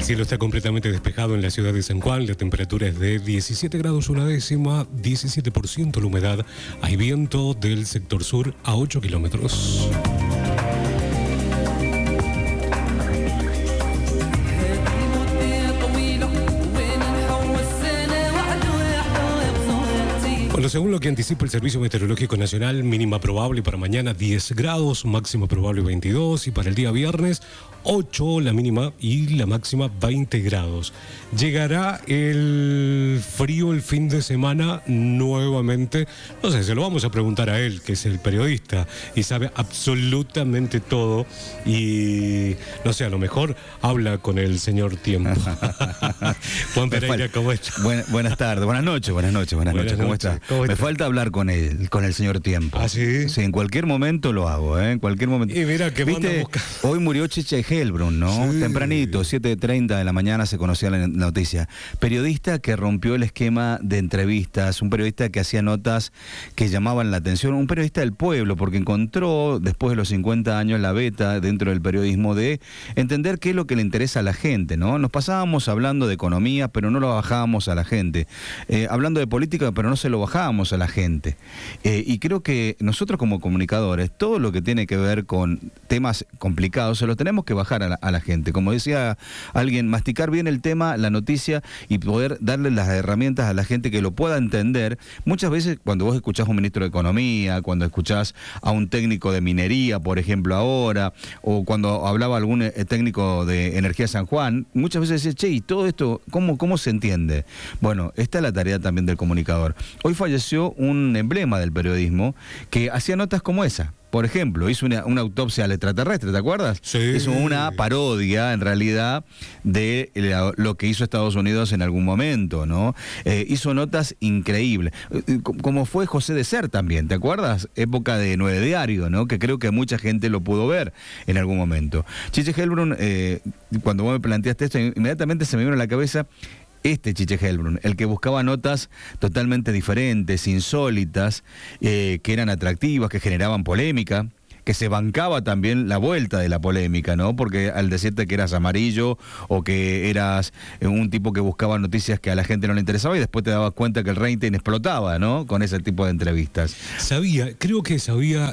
cielo está completamente despejado en la ciudad de San Juan. La temperatura es de 17 grados una décima, 17% la humedad. Hay viento del sector sur a 8 kilómetros. Bueno, según lo que anticipa el Servicio Meteorológico Nacional, mínima probable para mañana 10 grados, máxima probable 22 y para el día viernes 8 la mínima y la máxima 20 grados. Llegará el frío el fin de semana nuevamente. No sé, se lo vamos a preguntar a él, que es el periodista y sabe absolutamente todo y no sé, a lo mejor habla con el señor tiempo. Juan Pereira, ¿cómo está? Buenas tardes, buenas noches, ¿cómo está? Me falta hablar con el señor tiempo. ¿Ah, sí? Sí, en cualquier momento lo hago, en cualquier momento. Y mira que ¿viste? Hoy murió Chiche Helbrun, ¿no? Sí. Tempranito, 7:30 de la mañana se conocía la noticia. Periodista que rompió el esquema de entrevistas, un periodista que hacía notas que llamaban la atención, un periodista del pueblo, porque encontró, después de los 50 años, la beta dentro del periodismo de entender qué es lo que le interesa a la gente, ¿no? Nos pasábamos hablando de economía, pero no lo bajábamos a la gente. Hablando de política, pero no se lo bajábamos a la gente. Y creo que nosotros como comunicadores, todo lo que tiene que ver con temas complicados, se lo tenemos que bajar a la gente. Como decía alguien, masticar bien el tema, la noticia y poder darle las herramientas a la gente que lo pueda entender. Muchas veces cuando vos escuchás a un ministro de Economía, cuando escuchás a un técnico de minería, por ejemplo, ahora, o cuando hablaba algún técnico de Energía San Juan, muchas veces decís, che, ¿y todo esto cómo se entiende? Bueno, esta es la tarea también del comunicador. Hoy falleció un emblema del periodismo que hacía notas como esa. Por ejemplo, hizo una autopsia al extraterrestre, ¿te acuerdas? Sí. Hizo una parodia, en realidad, de lo que hizo Estados Unidos en algún momento, ¿no? Hizo notas increíbles. Como fue José de Ser también, ¿te acuerdas? Época de 9 Diario, ¿no? Que creo que mucha gente lo pudo ver en algún momento. Chiche Helbrun, cuando vos me planteaste esto, inmediatamente se me vino a la cabeza Chiche Helbrun, el que buscaba notas totalmente diferentes, insólitas, que eran atractivas, que generaban polémica, que se bancaba también la vuelta de la polémica, ¿no? Porque al decirte que eras amarillo o que eras un tipo que buscaba noticias que a la gente no le interesaba y después te dabas cuenta que el rating explotaba, ¿no? Con ese tipo de entrevistas. Creo que sabía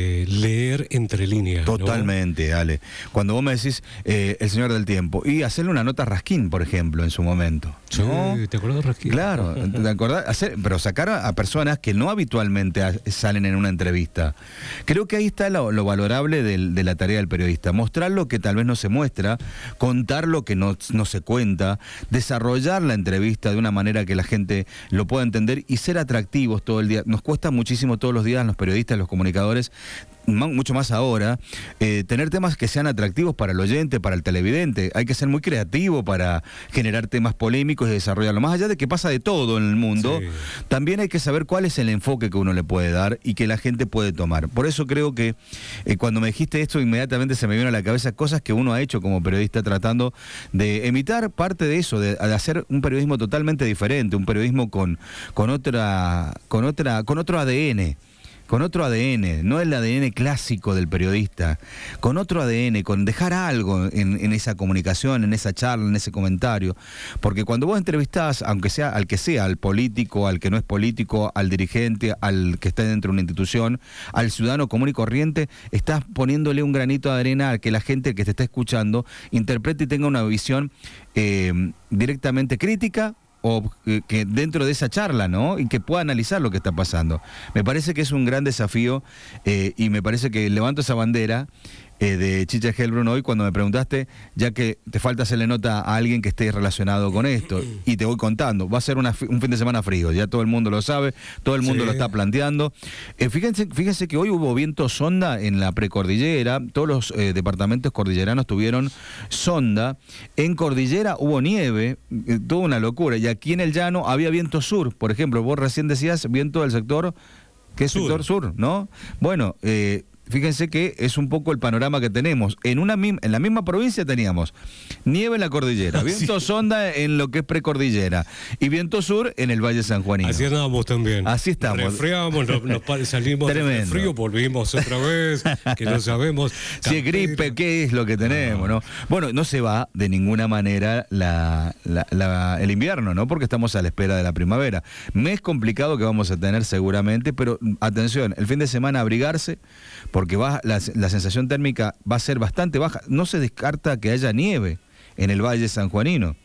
leer entre líneas, ¿no? Totalmente, Ale. Cuando vos me decís El Señor del Tiempo y hacerle una nota a Raskin, por ejemplo, en su momento, ¿no? Sí, ¿te acordás de Raskin? Claro, ¿te acordás? Pero sacar a personas que no habitualmente salen en una entrevista. Creo que ahí está lo valorable de la tarea del periodista, mostrar lo que tal vez no se muestra, contar lo que no se cuenta, desarrollar la entrevista de una manera que la gente lo pueda entender y ser atractivos todo el día. Nos cuesta muchísimo todos los días los periodistas, los comunicadores, mucho más ahora, tener temas que sean atractivos para el oyente, para el televidente. Hay que ser muy creativo para generar temas polémicos y desarrollarlo. Más allá de que pasa de todo en el mundo, sí, también hay que saber cuál es el enfoque que uno le puede dar y que la gente puede tomar. Por eso creo que cuando me dijiste esto, inmediatamente se me vino a la cabeza cosas que uno ha hecho como periodista tratando de imitar parte de eso, de hacer un periodismo totalmente diferente, un periodismo con otro ADN. Con otro ADN, no el ADN clásico del periodista, con otro ADN, con dejar algo en esa comunicación, en esa charla, en ese comentario. Porque cuando vos entrevistás, aunque sea al que sea, al político, al que no es político, al dirigente, al que está dentro de una institución, al ciudadano común y corriente, estás poniéndole un granito de arena a que la gente que te está escuchando interprete y tenga una visión directamente crítica, o que dentro de esa charla, ¿no? Y que pueda analizar lo que está pasando. Me parece que es un gran desafío y me parece que levanto esa bandera de Chiche Helbrun hoy cuando me preguntaste, ya que te falta hacerle nota a alguien que esté relacionado con esto, y te voy contando, va a ser un fin de semana frío, ya todo el mundo lo sabe, todo el mundo lo está planteando. Fíjense que hoy hubo viento sonda en la precordillera, todos los departamentos cordilleranos tuvieron sonda, en cordillera hubo nieve, toda una locura, y aquí en el llano había viento sur, por ejemplo, vos recién decías viento del sector, ¿qué es sector sur, no? Bueno, fíjense que es un poco el panorama que tenemos. En la misma provincia teníamos nieve en la cordillera, viento sonda en lo que es precordillera y viento sur en el Valle Sanjuanino. Así andábamos también. Así estamos. Resfriamos, salimos del frío, volvimos otra vez, que no sabemos. Si es gripe, ¿qué es lo que tenemos? ¿No? Bueno, no se va de ninguna manera el invierno, ¿no? Porque estamos a la espera de la primavera. Mes complicado que vamos a tener seguramente, pero atención, el fin de semana abrigarse, porque la sensación térmica va a ser bastante baja. No se descarta que haya nieve en el Valle Sanjuanino.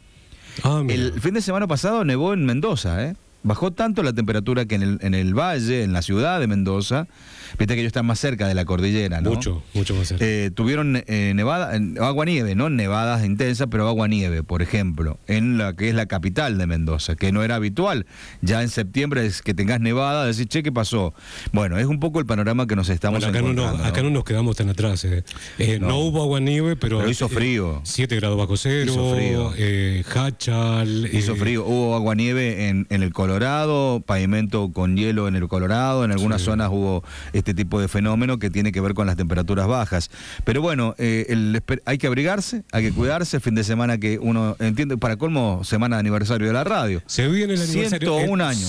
El fin de semana pasado nevó en Mendoza, ¿eh? Bajó tanto la temperatura que en el valle, en la ciudad de Mendoza, viste que ellos están más cerca de la cordillera, ¿no? Mucho más cerca. Tuvieron agua-nieve, no nevadas intensas, pero agua-nieve, por ejemplo, en la que es la capital de Mendoza, que no era habitual. Ya en septiembre es que tengas nevada, decís, che, ¿qué pasó? Bueno, es un poco el panorama que nos estamos encontrando. Acá no nos quedamos tan atrás. No hubo agua-nieve, pero hizo frío. 7 grados bajo cero. Hizo frío. Hachal. Hizo frío. Hubo agua-nieve en el Colorado, pavimento con hielo en el Colorado, en algunas zonas hubo este tipo de fenómeno que tiene que ver con las temperaturas bajas. Pero bueno, hay que abrigarse, hay que cuidarse, fin de semana que uno entiende, para colmo, semana de aniversario de la radio. Se viene el aniversario. 101 años.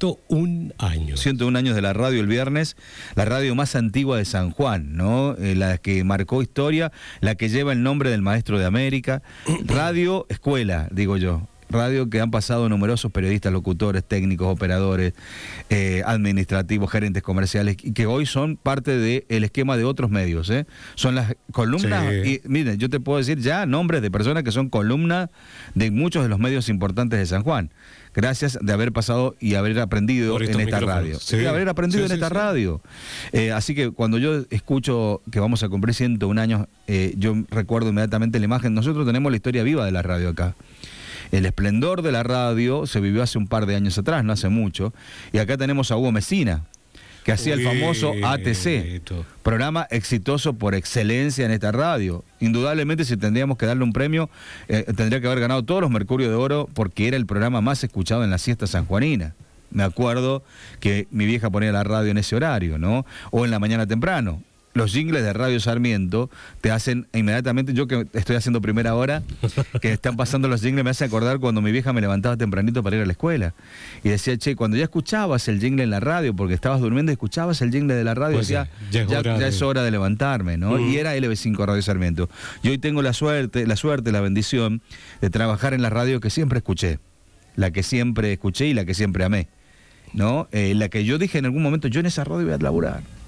101 años. 101 años de la radio el viernes, la radio más antigua de San Juan, ¿no? La que marcó historia, la que lleva el nombre del maestro de América, radio escuela, digo yo. Radio que han pasado numerosos periodistas, locutores, técnicos, operadores, administrativos, gerentes comerciales, y que hoy son parte del esquema de otros medios, ¿eh? Son las columnas, y miren, yo te puedo decir ya nombres de personas que son columnas de muchos de los medios importantes de San Juan, gracias de haber pasado y haber aprendido en esta radio. Sí. De haber aprendido en esta radio. Así que cuando yo escucho que vamos a cumplir 101 años, yo recuerdo inmediatamente la imagen. Nosotros tenemos la historia viva de la radio acá. El esplendor de la radio se vivió hace un par de años atrás, no hace mucho. Y acá tenemos a Hugo Messina, que hacía el famoso ATC, programa exitoso por excelencia en esta radio. Indudablemente, si tendríamos que darle un premio, tendría que haber ganado todos los Mercurio de Oro, porque era el programa más escuchado en la siesta sanjuanina. Me acuerdo que mi vieja ponía la radio en ese horario, ¿no? O en la mañana temprano. Los jingles de Radio Sarmiento te hacen inmediatamente, yo que estoy haciendo primera hora, que están pasando los jingles, me hace acordar cuando mi vieja me levantaba tempranito para ir a la escuela. Y decía, che, cuando ya escuchabas el jingle en la radio, porque estabas durmiendo y escuchabas el jingle de la radio, pues decía, ya es hora de levantarme, ¿no? Y era LB5 Radio Sarmiento. Y hoy tengo la suerte, la bendición de trabajar en la radio que siempre escuché. La que siempre escuché y la que siempre amé, ¿no? La que yo dije en algún momento, yo en esa radio voy a laburar.